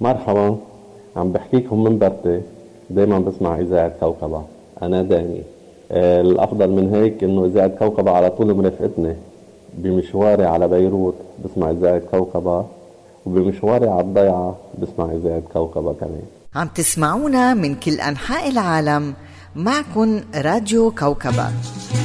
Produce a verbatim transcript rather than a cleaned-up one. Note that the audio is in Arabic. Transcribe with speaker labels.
Speaker 1: مرحبا، عم بحكيكم من برتي. دايما بسمع إذاعة كوكبة. أنا داني. آه، الأفضل من هيك إنه إذاعة كوكبة على طول مرافقتني. بمشواري على بيروت بسمع إذاعة كوكبة، وبمشواري على الضيعة بسمع إذاعة كوكبة كمان.
Speaker 2: عم تسمعونا من كل أنحاء العالم. معكن راديو كوكبة.